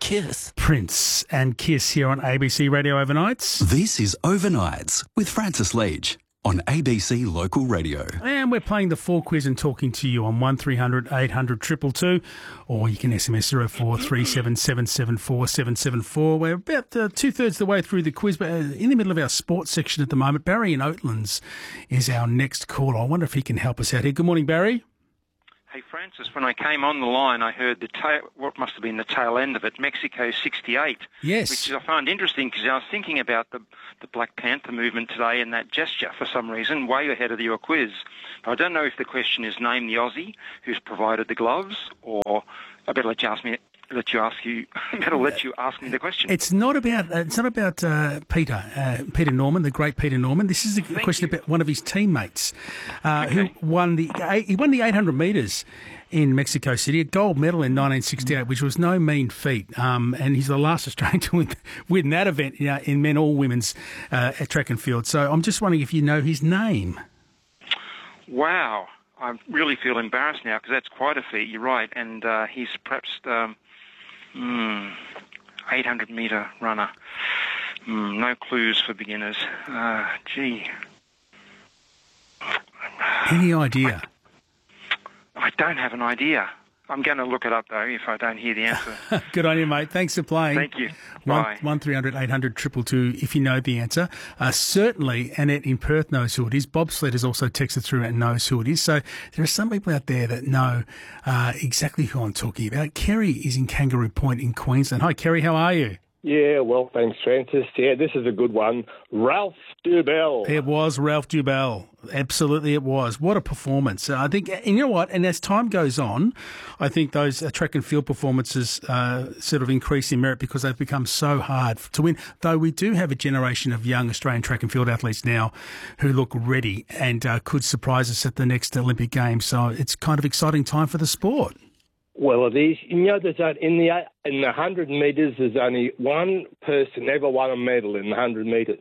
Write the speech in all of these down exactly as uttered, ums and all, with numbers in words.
Kiss. Prince and Kiss here on A B C Radio Overnights. This is Overnights with Francis Leach on A B C Local Radio. And we're playing the four quiz and talking to you on one three hundred eight hundred two two two, or you can S M S zero four three seven seven seven four seven seven four. We're about uh, two-thirds of the way through the quiz, but uh, in the middle of our sports section at the moment. Barry in Oatlands is our next caller. I wonder if he can help us out here. Good morning, Barry. Hey, Francis, when I came on the line, I heard the tail, what must have been the tail end of it, Mexico sixty-eight. Yes. Which I find interesting because I was thinking about the, the Black Panther movement today and that gesture for some reason, way ahead of your quiz. But I don't know if the question is name the Aussie who's provided the gloves, or I better let you ask me. Let you ask you. Better let you ask me the question. It's not about. Uh, it's not about uh, Peter. Uh, Peter Norman, the great Peter Norman. This is a Thank question you. about one of his teammates, uh, Okay. who won the. He won the eight hundred metres in Mexico City, a gold medal in nineteen sixty-eight, which was no mean feat. Um, and he's the last Australian to win, win that event, you know, in men or women's uh, track and field. So I'm just wondering if you know his name. Wow, I really feel embarrassed now because that's quite a feat. You're right, and uh, he's perhaps. Um, Hmm, eight hundred metre runner. Hmm, no clues for beginners. Uh, gee. Any idea? I don't have an idea. I'm going to look it up, though, if I don't hear the answer. Good on you, mate. Thanks for playing. Thank you. One, Bye. one three hundred eight hundred two two two if you know the answer. Uh, certainly, Annette in Perth knows who it is. Bob Sled has also texted through and knows who it is. So there are some people out there that know uh, exactly who I'm talking about. Kerry is in Kangaroo Point in Queensland. Hi, Kerry. How are you? Yeah, well, thanks, Francis. Yeah, this is a good one. Ralph Dubell. It was Ralph Dubell. Absolutely, it was. What a performance. Uh, I think, and you know what, and as time goes on, I think those uh, track and field performances uh, sort of increase in merit because they've become so hard to win, though we do have a generation of young Australian track and field athletes now who look ready and uh, could surprise us at the next Olympic Games. So it's kind of exciting time for the sport. Well, it is. You know, there's only, in the in the hundred metres, there's only one person ever won a medal in the hundred metres.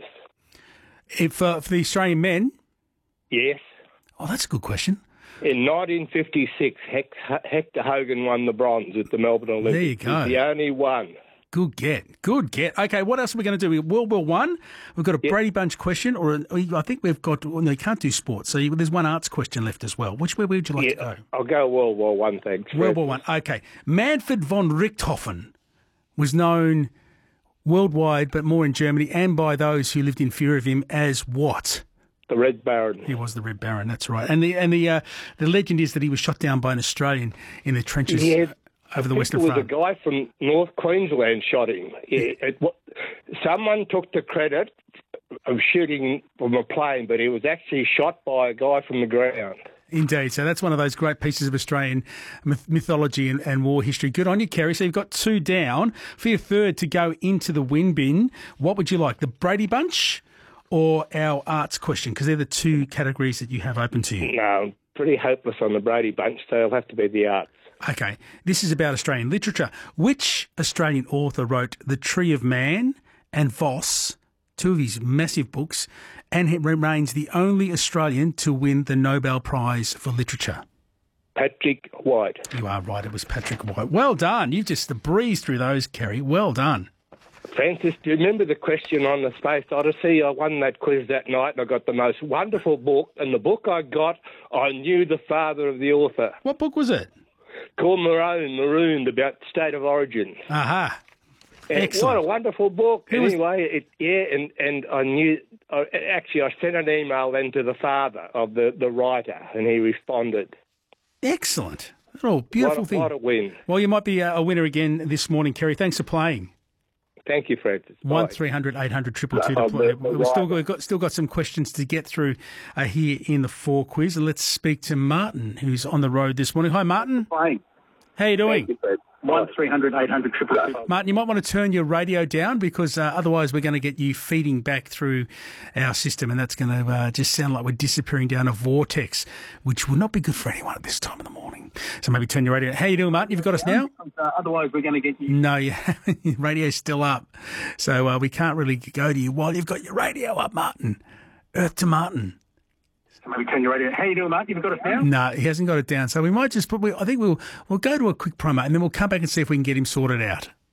If uh, for the Australian men, Yes. oh, that's a good question. In nineteen fifty-six, Hex- Hector Hogan won the bronze at the Melbourne Olympics. There you go. He's the only one. Good get. Good get. Okay, what else are we going to do? World War One. We've got a Yep. Brady Bunch question, or an, I think we've got. Well, no, you can't do sports, so you, there's one arts question left as well. Which way would you like to Yeah, go? I'll go World War One, thanks. World War One. Okay. Manfred von Richthofen was known worldwide, but more in Germany, and by those who lived in fear of him as what? The Red Baron. He was the Red Baron. That's right. And the and the uh, the legend is that he was shot down by an Australian in the trenches. Yeah. Over the I Western think it was Front. a guy from North Queensland shot him. It, it, wa- someone took the credit of shooting from a plane, but he was actually shot by a guy from the ground. Indeed. So that's one of those great pieces of Australian myth- mythology and, and war history. Good on you, Kerry. So you've got two down. For your third to go into the win bin, what would you like, the Brady Bunch or our arts question? Because they're the two categories that you have open to you. No, I'm pretty hopeless on the Brady Bunch, so it'll have to be the arts. Okay. This is about Australian literature. Which Australian author wrote The Tree of Man and Voss, two of his massive books, and he remains the only Australian to win the Nobel Prize for Literature? Patrick White. You are right. It was Patrick White. Well done. You've just breezed through those, Kerry. Well done. Francis, do you remember the question on the Space Odyssey? I won that quiz that night and I got the most wonderful book. And the book I got, I knew the father of the author. What book was it? Called Maroon, Marooned, about State of Origin. Aha. And Excellent. what a wonderful book. Who was- Anyway, it, yeah, and, and I knew, I, actually I sent an email then to the father of the, the writer and he responded. Excellent. Oh, beautiful what, a- thing. What a win. Well, you might be a a winner again this morning, Kerry. Thanks for playing. Thank you, Francis. Bye. One three hundred eight hundred two two two to I'll play. be- I'll We've still be- got, got still got some questions to get through uh, here in the four quiz. Let's speak to Martin, who's on the road this morning. Hi, Martin. Fine. How you doing? One three hundred eight hundred triple two. Martin, you might want to turn your radio down because uh, otherwise we're going to get you feeding back through our system, and that's going to uh, just sound like we're disappearing down a vortex, which will not be good for anyone at this time of the morning. So maybe turn your radio. How you doing, Martin? You've got us now? Uh, otherwise, we're going to get you. No, you your radio's still up, so uh, we can't really go to you while you've got your radio up, Martin. Earth to Martin. Maybe turn your radio. How you doing, mate? You've got us now? No, he hasn't got it down. So we might just put. We, I think we'll we'll go to a quick promo and then we'll come back and see if we can get him sorted out.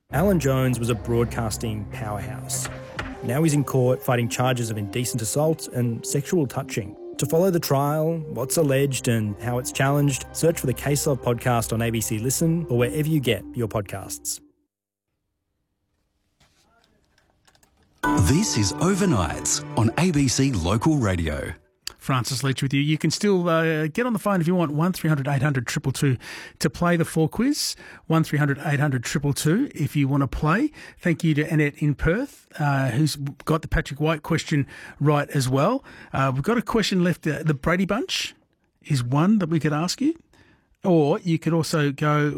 Alan Jones was a broadcasting powerhouse. Now he's in court fighting charges of indecent assault and sexual touching. To follow the trial, what's alleged and how it's challenged, search for the Case Of podcast on A B C Listen or wherever you get your podcasts. This is Overnights on A B C Local Radio. Francis Leach with you. You can still uh, get on the phone if you want, one three hundred eight hundred two two two to play the four quiz, one three hundred eight hundred two two two if you want to play. Thank you to Annette in Perth, uh, who's got the Patrick White question right as well. Uh, we've got a question left. Uh, the Brady Bunch is one that we could ask you, or you could also go